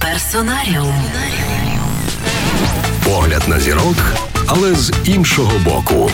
Персонаріум. Погляд на зірок, але з іншого боку.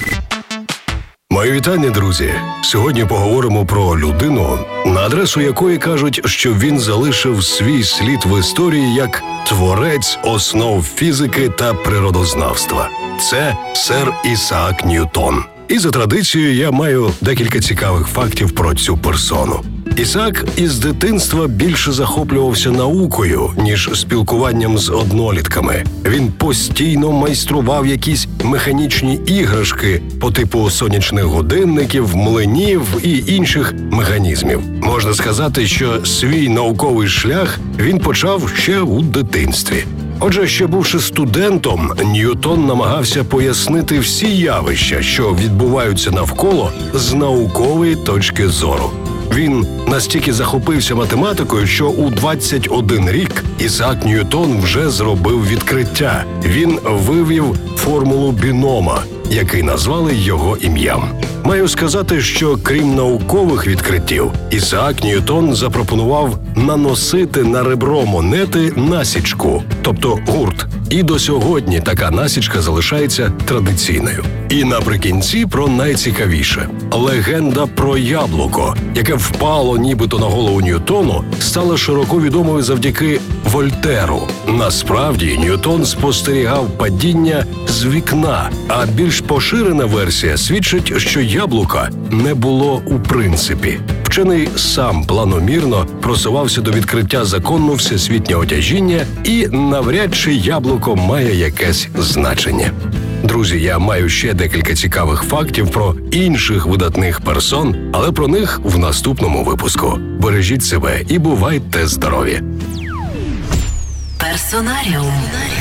Мої вітання, друзі! Сьогодні поговоримо про людину, на адресу якої кажуть, що він залишив свій слід в історії як творець основ фізики та природознавства. Це сер Ісаак Ньютон. І за традицією я маю декілька цікавих фактів про цю персону. Ісаак із дитинства більше захоплювався наукою, ніж спілкуванням з однолітками. Він постійно майстрував якісь механічні іграшки по типу сонячних годинників, млинів і інших механізмів. Можна сказати, що свій науковий шлях він почав ще у дитинстві. Отже, ще бувши студентом, Ньютон намагався пояснити всі явища, що відбуваються навколо, з наукової точки зору. Він настільки захопився математикою, що у 21 рік Ісаак Ньютон вже зробив відкриття. Він вивів формулу бінома, який назвали його ім'ям. Маю сказати, що крім наукових відкриттів, Ісаак Ньютон запропонував наносити на ребро монети насічку, тобто гурт. І до сьогодні така насічка залишається традиційною. І наприкінці про найцікавіше. Легенда про яблуко, яке впало нібито на голову Ньютону, стала широко відомою завдяки Вольтеру. Насправді, Ньютон спостерігав падіння з вікна, а більш поширена версія свідчить, що яблука не було у принципі. Вчений сам планомірно просувався до відкриття закону всесвітнього тяжіння, і навряд чи яблуко має якесь значення. Друзі, я маю ще декілька цікавих фактів про інших видатних персон, але про них в наступному випуску. Бережіть себе і бувайте здорові! Персонаріум.